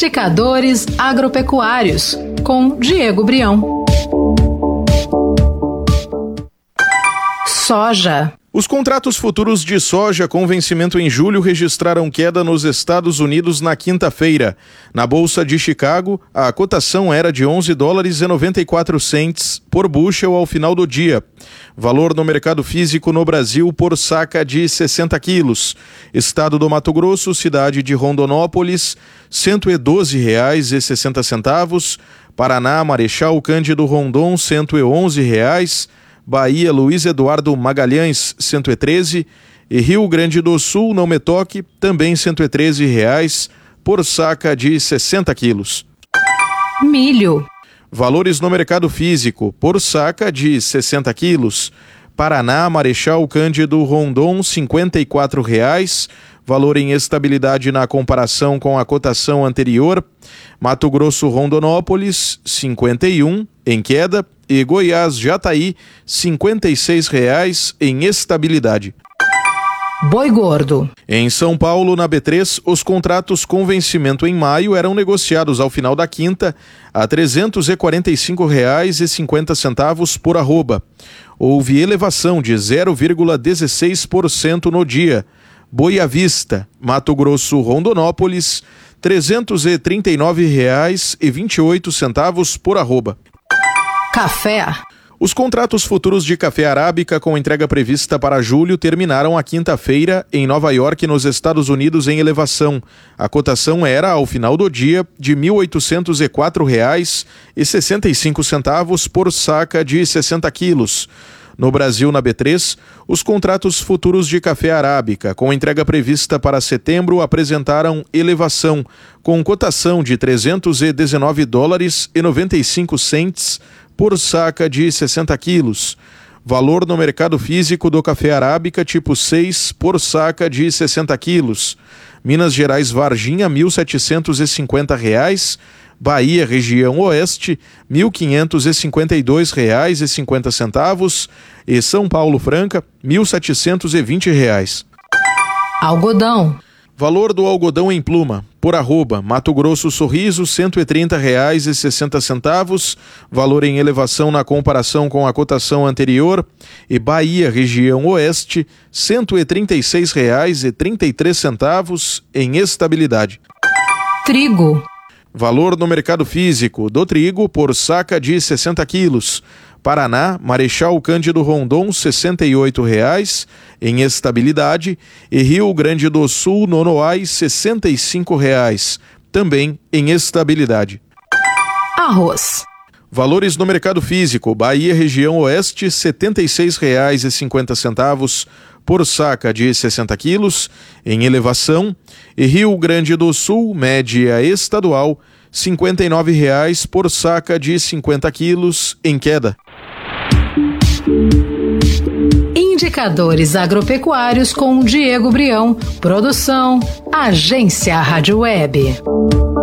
Indicadores agropecuários, com Diego Brião. Soja. Os contratos futuros de soja com vencimento em julho registraram queda nos Estados Unidos na quinta-feira. Na Bolsa de Chicago, a cotação era de $11,94 por bushel ao final do dia. Valor no mercado físico no Brasil por saca de 60 quilos. Estado do Mato Grosso, cidade de Rondonópolis, R$ 112,60. Paraná, Marechal Cândido Rondon, R$ 111,00. Bahia, Luiz Eduardo Magalhães, R$ 113, e Rio Grande do Sul, Não Me Toque, também R$ 113,00 por saca de 60 quilos. Milho. Valores no mercado físico, por saca de 60 quilos. Paraná, Marechal Cândido Rondon, R$ 54,00, valor em estabilidade na comparação com a cotação anterior. Mato Grosso, Rondonópolis, 51, em queda, e Goiás, Jataí, R$ 56,00 em estabilidade. Boi gordo. Em São Paulo, na B3, os contratos com vencimento em maio eram negociados ao final da quinta a R$ 345,50 por arroba. Houve elevação de 0,16% no dia. Boi à vista, Mato Grosso, Rondonópolis, R$ 339,28 por arroba. Café. Os contratos futuros de café arábica com entrega prevista para julho terminaram a quinta-feira em Nova York, nos Estados Unidos, em elevação. A cotação era, ao final do dia, de R$ 1.804,65 por saca de 60 quilos. No Brasil, na B3, os contratos futuros de café arábica com entrega prevista para setembro apresentaram elevação, com cotação de $319,95 por saca de 60 quilos. Valor no mercado físico do café arábica tipo 6 por saca de 60 quilos. Minas Gerais, Varginha, R$ 1.750. Bahia, região oeste, R$ 1.552,50. E São Paulo, Franca, R$ 1.720. Algodão. Valor do algodão em pluma, por arroba, Mato Grosso, Sorriso, R$ 130,60. Valor em elevação na comparação com a cotação anterior. E Bahia, região oeste, R$ 136,33 em estabilidade. Trigo. Valor no mercado físico do trigo por saca de 60 quilos. Paraná, Marechal Cândido Rondon, R$ 68,00 em estabilidade, e Rio Grande do Sul, Nonoais, R$ 65,00, também em estabilidade. Arroz. Valores no mercado físico, Bahia, região oeste, R$ 76,50 por saca de 60 quilos, em elevação, e Rio Grande do Sul, média estadual, R$ 59,00 por saca de 50 quilos, em queda. Indicadores agropecuários com Diego Brião. Produção, Agência Rádio Web.